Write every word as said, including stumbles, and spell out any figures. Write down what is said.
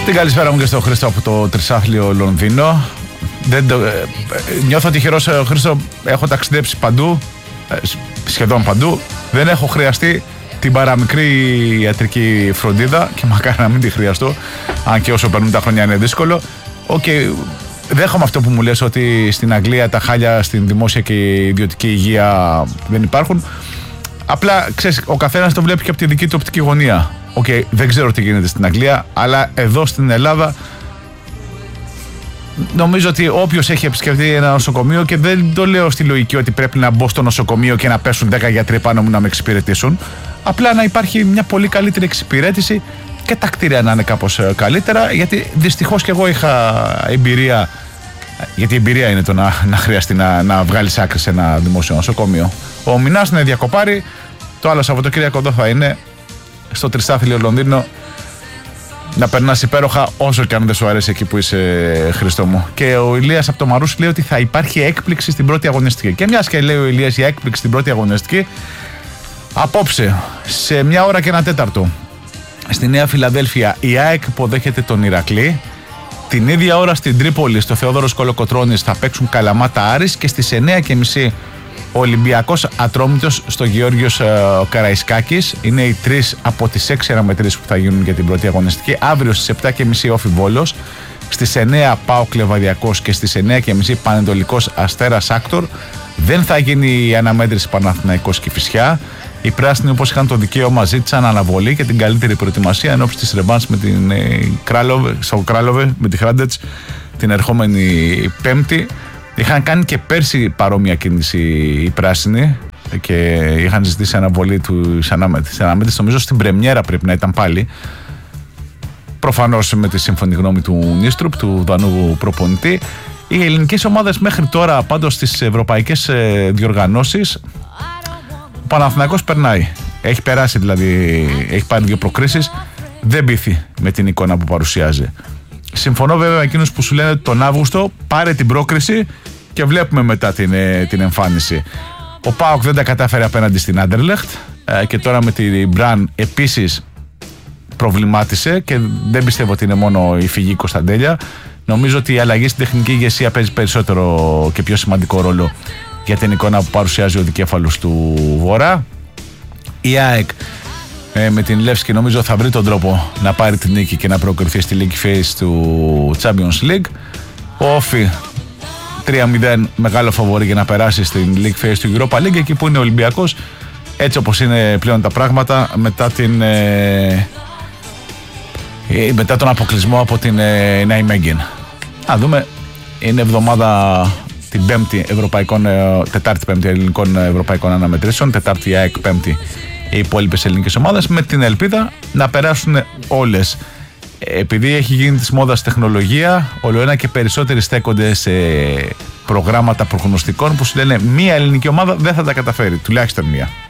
Την καλησπέρα μου και στο Χρήστο από το τρισάθλιο Λονδίνο. Δεν το, ε, νιώθω τυχερός, Χρήστο, έχω ταξιδέψει παντού, ε, σχεδόν παντού. Δεν έχω χρειαστεί την παραμικρή ιατρική φροντίδα και μακάρι να μην τη χρειαστώ, αν και όσο περνούν τα χρόνια είναι δύσκολο. Okay, δέχομαι αυτό που μου λες ότι στην Αγγλία τα χάλια στην δημόσια και ιδιωτική υγεία δεν υπάρχουν. Απλά, ξέρεις, ο καθένας το βλέπει και από τη δική του οπτική γωνία. Οκ, okay, δεν ξέρω τι γίνεται στην Αγγλία, αλλά εδώ στην Ελλάδα νομίζω ότι όποιος έχει επισκεφτεί ένα νοσοκομείο, και δεν το λέω στη λογική ότι πρέπει να μπω στο νοσοκομείο και να πέσουν δέκα γιατροί πάνω μου να με εξυπηρετήσουν, απλά να υπάρχει μια πολύ καλύτερη εξυπηρέτηση και τα κτίρια να είναι κάπως καλύτερα, γιατί δυστυχώς και εγώ είχα εμπειρία, γιατί η εμπειρία είναι το να, να χρειαστεί να, να βγάλεις άκρη σε ένα δημόσιο νοσοκομείο. Ο Μινάς είναι διακοπάρι, το άλλο Σαββατοκύριακο εδώ θα είναι στο τρισάθλιο Λονδίνο, να περνάς υπέροχα, όσο και αν δεν σου αρέσει εκεί που είσαι, Χριστό μου. Και ο Ηλίας από το Μαρούσι λέει ότι θα υπάρχει έκπληξη στην πρώτη αγωνιστική. Και μιας και λέει ο Ηλίας για έκπληξη στην πρώτη αγωνιστική, απόψε σε μια ώρα και ένα τέταρτο στη Νέα Φιλαδέλφια η ΑΕΚ υποδέχεται τον Ηρακλή. Την ίδια ώρα στην Τρίπολη, στο Θεόδωρος Κολοκοτρώνης, θα παίξουν Καλαμάτα Άρης, και στις εννιά και μισή ο Ολυμπιακός Ατρόμητος στο Γεώργιος ε, Καραϊσκάκης. Είναι οι τρεις από τις έξι αναμετρήσεις που θα γίνουν για την πρώτη αγωνιστική. Αύριο στις επτά και μισή Όφι Βόλος, στις εννιά ΠΑΟΚ Λεβαδιακός και στις εννιά και μισή Πανετολικός Αστέρας Άκτορ. Δεν θα γίνει η αναμέτρηση Παναθηναϊκός Κηφισιά. Οι πράσινοι, όπως είχαν το δικαίωμα, ζήτησαν αναβολή και την καλύτερη προετοιμασία ενώπιση της ρεβάνς με την ε, Κράλοβε, στο Κράλοβε, με τη Χράντετς την ερχόμενη Πέμπτη. Είχαν κάνει και πέρσι παρόμοια κίνηση οι πράσινοι και είχαν ζητήσει αναβολή του αναμέτρηση, νομίζω στην πρεμιέρα πρέπει να ήταν πάλι. Προφανώς με τη σύμφωνη γνώμη του Νίστρουπ, του Δανούβου προπονητή. Οι ελληνικές ομάδες μέχρι τώρα, πάντως στις ευρωπαϊκές διοργανώσεις, ο Παναθηναϊκός περνάει. Έχει περάσει δηλαδή, έχει πάρει δύο προκρίσεις, δεν πείθει με την εικόνα που παρουσιάζει. Συμφωνώ βέβαια με εκείνους που σου λένε ότι τον Αύγουστο πάρε την πρόκριση και βλέπουμε μετά την, την εμφάνιση. Ο ΠΑΟΚ δεν τα κατάφερε απέναντι στην Άντερλεχτ και τώρα με την Μπραν επίσης προβλημάτισε, και δεν πιστεύω ότι είναι μόνο η φυγή Κωνσταντέλια. Νομίζω ότι η αλλαγή στην τεχνική ηγεσία παίζει περισσότερο και πιο σημαντικό ρόλο για την εικόνα που παρουσιάζει ο δικέφαλος του Βορρά. Η ΑΕΚ Ε, με την Λεύσκη νομίζω θα βρει τον τρόπο να πάρει την νίκη και να προκριθεί στη League Phase του Champions League. Ο Όφι τρία μηδέν, μεγάλο φαβορί για να περάσει στην League Phase του Europa League, εκεί που είναι ο Ολυμπιακός, έτσι όπως είναι πλέον τα πράγματα μετά, την, ε, ε, μετά τον αποκλεισμό από την ε, Νάιμέγγεν. Α, δούμε, είναι εβδομάδα την Πέμπτη Ευρωπαϊκών, ε, Τετάρτη Πέμπτη Ελληνικών Ευρωπαϊκών Αναμετρήσεων, Τετάρτη η ΑΕΚ, Πέμπτη οι υπόλοιπες ελληνικές ομάδες, με την ελπίδα να περάσουν όλες. Επειδή έχει γίνει της μόδας τεχνολογία, ολοένα και περισσότεροι στέκονται σε προγράμματα προγνωστικών που σου λένε μία ελληνική ομάδα δεν θα τα καταφέρει, τουλάχιστον μία.